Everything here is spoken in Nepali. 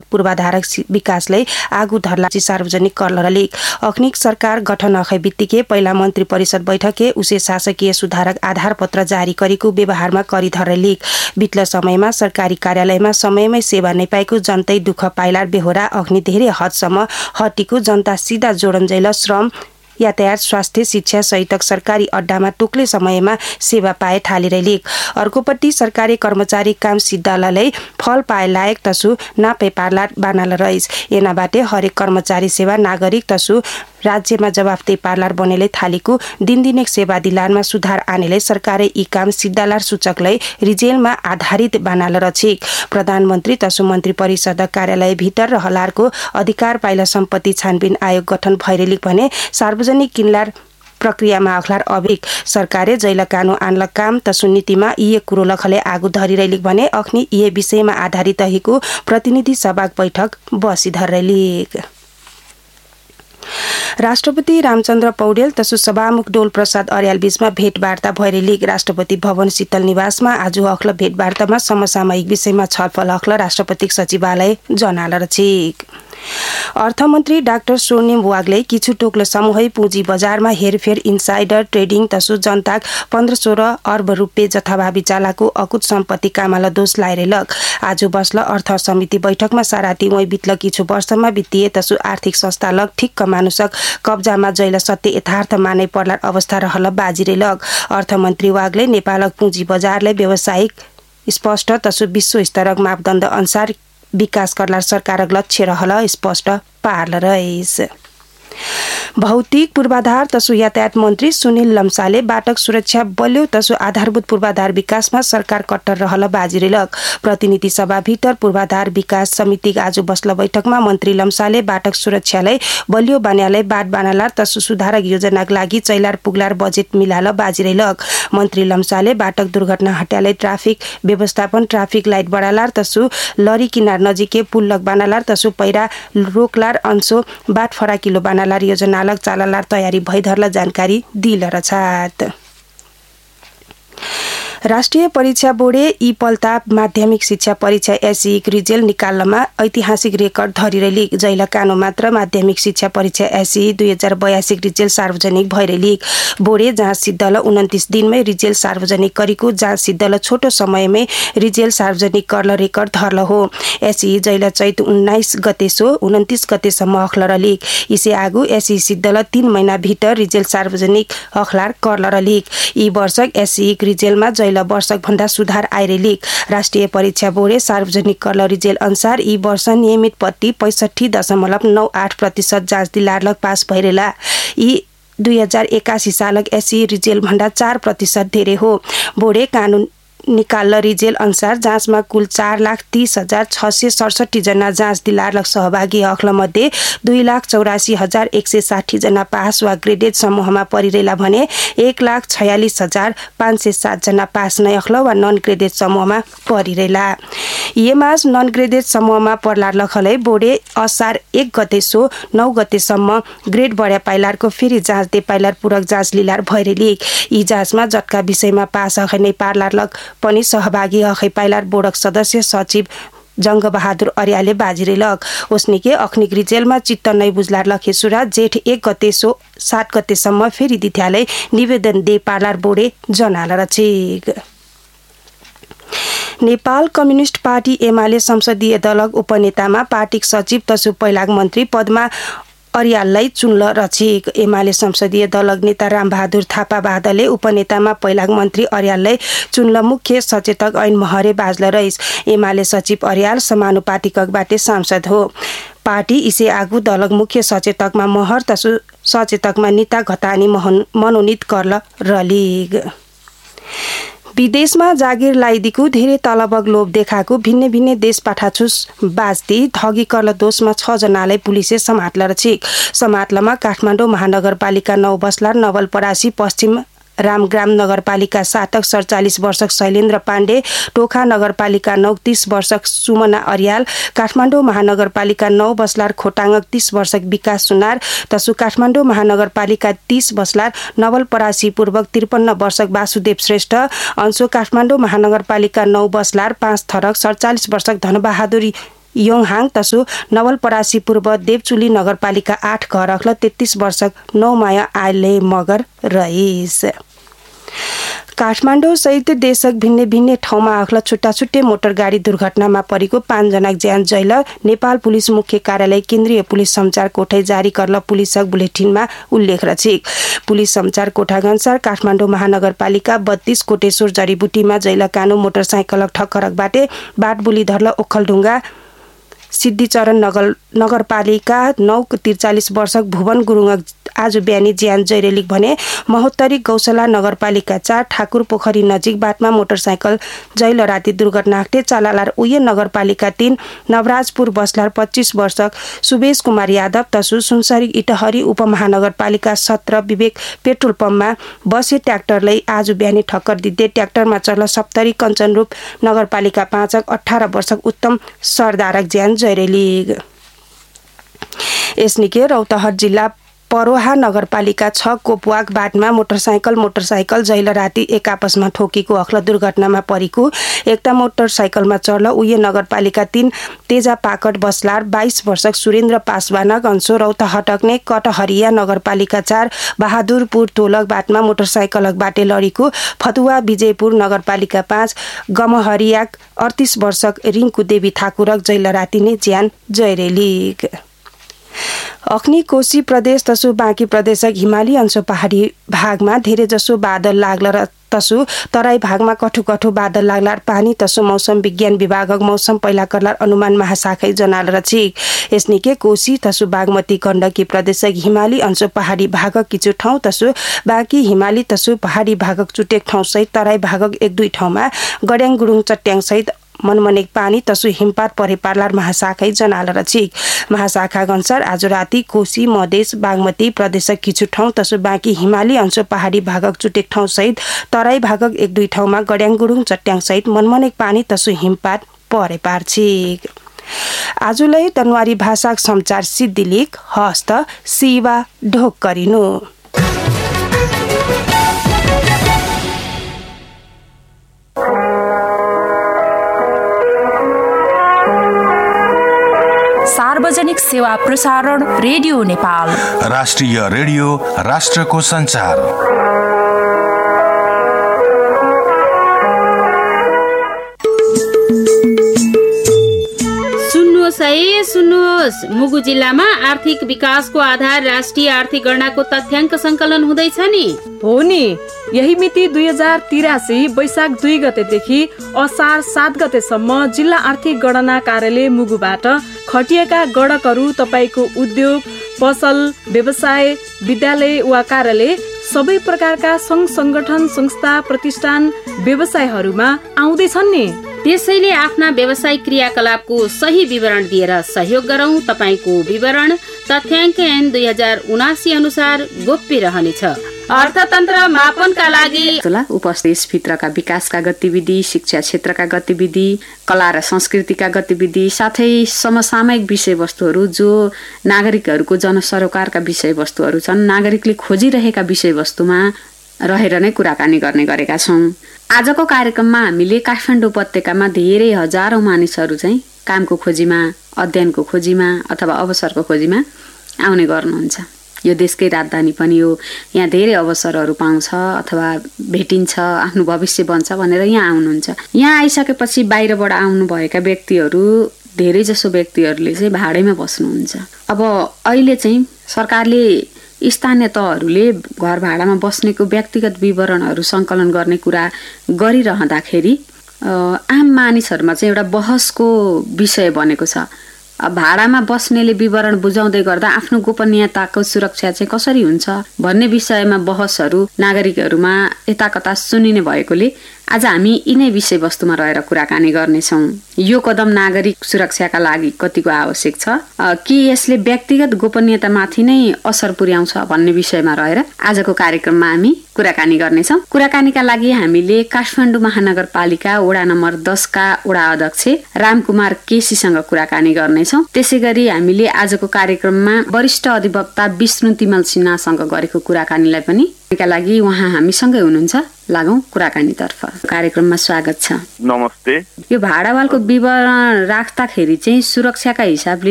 पूर्वाधार विकासलाई आगू धरला सार्वजनिक कर लेक अखनिक सरकार गठन अखै बित्तिकै पहिला मन्त्री परिषद बैठके उसे शासकीय सुधारक आधार पत्र जारी गरेको व्यवहारमा करी धर लेक बितल समयमा सरकारी कार्यालयमा समयमै सेवा नै पाएको जनतै दुःख पाइलार बेहोरा अग्नि धेरै हदसम्म हटीको जनता सीधा जोडन्जैल श्रम यातायात स्वास्थ्य शिक्षा सहितक सरकारी अड्डामा टोक्ले समयमा सेवा पाए ठालेर लेक अर्कोपट्टि सरकारी कर्मचारी काम सिद्धालयलाई फल पाए लायक तसु नापे पार्ला बानाल रहिस एनाबाटे हरेक कर्मचारी सेवा नागरिक तसु राज्यमा जवाफदेही पार्लार बनेले थालेको दिनदिनै सेवा दिलानमा सुधार आनेले सरकारले यी काम सिद्धालार सूचकलाई रिजेलमा आधारित बनाल रछेक प्रधानमन्त्री तसु मन्त्री परिषद कार्यालय भित्र र हलारको अधिकार पाइला सम्पत्ति छानबिन आयोग गठन भइरेलिक भने सार्वजनिक किनलार प्रक्रियामा अखलार अभिक सरकारले जैला कानून आनल काम तसु नीतिमा यी कुरो लखले आगू धरिरहेलिक भने अख्नी यी विषयमा आधारित रहेको प्रतिनिधि सभा बैठक बसी धरलेक राष्ट्रपति रामचन्द्र पौडेल तसु सभामुख डोल प्रसाद अर्याल बीचमा भेटवार्ता भइरहेलिक राष्ट्रपति भवन शीतल निवासमा आज अख्ल भेटवार्तामा समसामयिक विषयमा छलफल अख्ल राष्ट्रपति सचिवालय जनाल रछेक अर्थमन्त्री डाक्टर स्वर्णिम वाग्ले किछु टोक्लो समूहै पुँजी बजारमा हेरफेर इन्साइडर ट्रेडिङ तसु जनताक 15-16 अर्ब रुपियाँ जथाभावी चालाको अकुत सम्पत्ति कामाला दोष लाइरेलक आज बस्ल अर्थ समिति बैठकमा साराती वै बितल किछु वर्षमा वित्तीय तसु आर्थिक संस्था लग ठिक्क मानुसक कब्जामा जैल सत्य यथार्थ मानै पर्ला अवस्था रहल बाजिरेलक अर्थमन्त्री वाग्ले नेपालक पुँजी बजारलाई व्यावसायिक स्पष्ट तसु विश्व स्तरक मापदण्ड अनुसार विकास गर्ला सरकारक लक्ष्य रहल स्पष्ट पार्ल रहिस भौतिक पूर्वाधार तसु यातायात मन्त्री सुनिल लम्साले बाटक सुरक्षा बल्यो तसु आधारभूत पूर्वाधार विकासमा सरकार कट्टर रहल बाजिरेलक प्रतिनिधि सभा भित्र पूर्वाधार विकास समिति आज बस्ल बैठकमा मन्त्री लम्साले बाटक सुरक्षालाई बल्यो बान्यालाई बाट बानालार तसु सुधारक योजनाका लागि चैलार पुगलार बजेट मिलाल बाजिरेलक मन्त्री लम्साले बाटक दुर्घटना हट्यालाई ट्राफिक व्यवस्थापन ट्राफिक लाइट बढालार तसु लरी किनार नजिकै पुल लग बानालार तसु पैरा रोकलार अंशो बाट फराकिलो बानालार योजनालक चालालार तयारी भइधरला जानकारी दिल रछात राष्ट्रिय परीक्षा बोर्डे ई पल्ता माध्यमिक शिक्षा परीक्षा एसई रिजल्ट निकाल्नमा ऐतिहासिक रेकर्ड धरिरहेलिक जैला कानो मात्र माध्यमिक शिक्षा परीक्षा एसई 2082 रिजल्ट सार्वजनिक भइरहेलिक बोर्डे जाँच सिद्धल 29 दिनमै रिजल्ट सार्वजनिक गरेको जाँच सिद्धल छोटो समयमै रिजल्ट सार्वजनिक गर्न रेकर्ड धरल हो एसई जैला चैत 19 गतेसो 29 गतेसम्म अखलर लिक इसे आगु एसई सिद्धल 3 महिना भित्र रिजल्ट सार्वजनिक अखलार करल लिक यी वर्षक एसई रिजल्टमा वर्षक भन्दा सुधार आइरेलिक राष्ट्रिय परीक्षा बोर्डे सार्वजनिक करल रिजल्ट अनुसार यी वर्ष नियमित पट्टी 65.98% जाँच दिलारलक पास भइरेला यी 2081 सालक एसई रिजल्ट भन्दा 4% धेरै हो बोर्डे कानून निकाल्ल रिजल्ट अनुसार जाँचमा कुल 4,30,667 जना जाँच दिलारलक सहभागी अख्ल मध्ये 2,84,160 जना पास वा ग्रेडेड समूहमा परिरेला भने 1,46,507 जना पास नै अख्ल वा नन ग्रेडेड समूहमा परिरेला येमाज नन ग्रेडेड समूहमा पर्लार लखलै बोर्डे असार 1 गतेसो 9 गतेसम्म ग्रेड बढ्या पाइलारको फेरि जाँच दे पाइलार पूरक जाँच लिलार भइरेली यी जाँचमा जटका विषयमा पास अखै नै पार्लारलक पनि सहभागी अखै पाइलार बोर्डक सदस्य सचिव जंग बहादुर अर्याले बाजिरेलक ओस्निके अखनिक रिजल्टमा चित्त नै बुझलार लखेसुरा जेठ 1 गतेसो 7 गतेसम्म फेरि दिथ्यालै निवेदन दे पार्लार बोर्डे जनाल रछेक नेपाल कम्युनिस्ट पार्टी एमाले संसदीय दलक उपनेतामा पार्टीक सचिव तसु पहिलाक मन्त्री पदमा अर्याललाई चुन्ल रछेक एमाले संसदीय दलक नेता रामबहादुर थापा बादले उपनेतामा पहिलाक मन्त्री अर्याललाई चुन्ल मुख्य सचेतक ऐन महरे बाजल रहिस एमाले सचिव अर्याल समानुपातिकबाटे सांसद हो पार्टी इसे आगु दलक मुख्य सचेतकमा महर तसु सचेतकमा निता घतानी मनोनित करल रलिग विदेशमा जागिर लाइदिको धेरै तलबग लोभ देखाएको भिन्न भिन्न देश पाठाछुस बास्ती ठगी करल दोषमा 6 जनालाई पुलिसले समात्ल रछेक समात्लमा काठमाडौँ महानगरपालिका 9 बस्लार नवलपरासी पश्चिम रामग्राम नगरपालिका 7 47 वर्षक शैलेन्द्र पाण्डे टोखा नगरपालिका 9 30 वर्षक सुमना अर्याल काठमाडौँ महानगरपालिका 9 बस्लार खोटाङ 30 वर्षक विकास सुनार तसु काठमाडौँ महानगरपालिका 30 बस्लार नवलपरासी पूर्वक 53 वर्षक वासुदेव श्रेष्ठ अंशो काठमाडौँ महानगरपालिका 9 बस्लार 5 थरक 47 वर्षक धनबहादुर योङहाङ तसु नवलपरासी पूर्व देवचुली नगरपालिका 8 घर अख्ल 33 वर्षक 9 माया आले मगर रहिस। काठमाडौँ सहित देशक भिन्न भिन्न ठाउँमा अख्ल छुट्टा छुट्टै मोटर गाडी दुर्घटनामा परेको 5 जना ज्यान जैल नेपाल पुलिस मुख्य कार्यालय केन्द्रीय पुलिस समाचार कोठै जारी करल पुलिसक बुलेटिनमा उल्लेख रचिक। पुलिस समाचार कोठाका अनुसार काठमाडौँ महानगरपालिका 32 कोटेश्वर जडीबुटीमा जैल कानु मोटरसाइकलक ठक्करकबाटे बाटबुली धर्ल ओखलढुङ्गा सिद्धिचरण नगरपालिका 9 43 वर्षक भुवन गुरुङ आज बिहानी ज्यान जैरेलिक भने महोत्तरी गौशाला नगरपालिका 4 ठाकुर पोखरी नजिक बाटमा मोटरसाइकल जैल राति दुर्घटना आक्टे चालालार उये नगरपालिका 3 नवराजपुर बसलार 25 वर्षक सुबेश कुमार यादव तसु सुनसरी इटहरी उपमहानगरपालिका 17 विवेक पेट्रोल पम्पमा बसे ट्र्याक्टरलाई आज बिहानी ठक्कर दिँदै ट्र्याक्टरमा चढ्ल सप्तरी कञ्चनरूप नगरपालिका 5 18 वर्षक उत्तम सरदारक ज्यान जैरेलिक। यसनिके रौतहट जिल्ला परोहा नगरपालिका 6 कोपुवाक बाटमा मोटरसाइकल जैल राति एक आपसमा ठोकेको अख्ल दुर्घटनामा परेको एकता मोटरसाइकलमा चढ्ल उये नगरपालिका 3 तेजा पाकट बसलार 22 वर्षक सुरेन्द्र पासवानक अंशो रौतहटक्ने कटहरिया नगरपालिका 4 बहादुरपुर तोलक बाटमा मोटरसाइकलक बाटे लडीको फतुवा विजयपुर नगरपालिका 5 गमहरियाक 38 वर्षक रिङ्कु देवी ठाकुरक जैल राति नै ज्यान जैरेलिक। अग्नि कोशी प्रदेश तसु बाँकी प्रदेशक हिमाली अंश पहाडी भागमा धेरै जसो बादल लाग्ल र तसु तराई भागमा कठु बादल लाग्लार पानी तसु मौसम विज्ञान विभागक मौसम पहिला करलार अनुमान महाशाखै जनाल रचिक। यसनिके कोशी तसु बागमती गण्डकी प्रदेशक हिमाली अंश पहाडी भागक किछु ठाउँ तसु बाँकी हिमाली तसु पहाडी भागक चुटेक ठाउँ सहित तराई भागक 1-2 ठाउँमा गड्याङ गुडुङ चट्याङ सहित मनमनेक पानी तसु हिमपात परे पार्लार महाशाखै जनाल रचिक। महाशाखा अनुसार आज राति कोशी मधेस बागमती प्रदेशक किछु ठाउँ तसु बाँकी हिमाली अंश पहाडी भागक चुटेक ठाउँ सहित तराई भागक 1-2 ठाउँमा गड्याङ गुडुङ चट्याङ सहित मनमनेक पानी तसु हिमपात परे पार्छिक। आजुलाई तनवारी भाषाक समाचार सिद्धिलिक हस्त सिवा ढोक गरिनु। सार्वजनिक सेवा प्रसारण रेडियो नेपाल राष्ट्रिय रेडियो राष्ट्रको संचार। सुन्नुहोस् मुगु जिल्लामा आर्थिक विकासको आधार राष्ट्रिय आर्थिक गणनाको तथ्याङ्क संकलन हुँदैछ नि। हो नि, यही मिति 2083 वैशाख 2 गतेदेखि असार 7 गतेसम्म जिल्ला आर्थिक गणना कार्यालय मुगुबाट खटिएका गणकहरू तपाईको उद्योग पसल व्यवसाय विद्यालय वा कार्यालय सबै प्रकारका संघ संगठन संस्था प्रतिष्ठान व्यवसायहरूमा आउँदैछन् नि। त्यसैले आफ्ना व्यवसायिक क्रियाकलापको सही विवरण दिएर सहयोग गरौं। तपाईको विवरण तथ्याङ्क ऐन 2079 अनुसार गोप्य रहनेछ। अर्थतन्त्र मापनका लागि उपदेश भित्रका विकासका गतिविधि, शिक्षा क्षेत्रका गतिविधि, कला र संस्कृतिका गतिविधि साथै समसामयिक विषयवस्तुहरू जो नागरिकहरूको जनसरोकारका विषयवस्तुहरू छन्, नागरिकले खोजिरहेका विषयवस्तुमा रहेर नै कुराकानी गर्ने गरेका छौं। आजको कार्यक्रममा हामीले काठमाडौँ उपत्यकामा धेरै हजारौं मानिसहरू चाहिँ कामको खोजीमा, अध्ययनको खोजीमा अथवा अवसरको खोजीमा आउने गर्नुहुन्छ। यो देशकै राजधानी पनि हो, यहाँ धेरै अवसरहरू पाउँछ अथवा भेटिन्छ, आफ्नो भविष्य बन्छ भनेर यहाँ आउनुहुन्छ। यहाँ आइसकेपछि बाहिरबाट आउनुभएका व्यक्तिहरू, धेरै जसो व्यक्तिहरूले चाहिँ भाडैमा बस्नुहुन्छ। अब अहिले चाहिँ सरकारले स्थानीय तहहरूले घर भाडामा बस्नेको व्यक्तिगत विवरणहरू सङ्कलन गर्ने कुरा गरिरहँदाखेरि आम मानिसहरूमा चाहिँ एउटा बहसको विषय बनेको छ। भाडामा बस्नेले विवरण बुझाउँदै गर्दा आफ्नो गोपनीयताको सुरक्षा चाहिँ कसरी हुन्छ भन्ने विषयमा बहसहरू नागरिकहरूमा यताकता सुनिने भएकोले आज हामी यिनै विषयवस्तुमा रहेर कुराकानी गर्नेछौँ। यो कदम नागरिक सुरक्षाका लागि कतिको आवश्यक छ कि यसले व्यक्तिगत गोपनीयतामाथि नै असर पुर्याउँछ भन्ने विषयमा रहेर आजको कार्यक्रममा हामी कुराकानी गर्नेछौँ। कुराकानीका लागि हामीले काठमाडौँ महानगरपालिका वडा नम्बर 10 का वडा अध्यक्ष रामकुमार केसीसँग कुराकानी गर्नेछौँ। त्यसै गरी हामीले आजको कार्यक्रममा वरिष्ठ अधिवक्ता विष्णु तिमल सिन्हासँग गरेको कुराकानीलाई पनि का लागि उहाँ हामीसँगै हुनुहुन्छ। लागौं कुराकानीतर्फ। कार्यक्रममा स्वागत छ। नमस्ते। यो भाडावालको विवरण राख्दाखेरि चाहिँ सुरक्षाका हिसाबले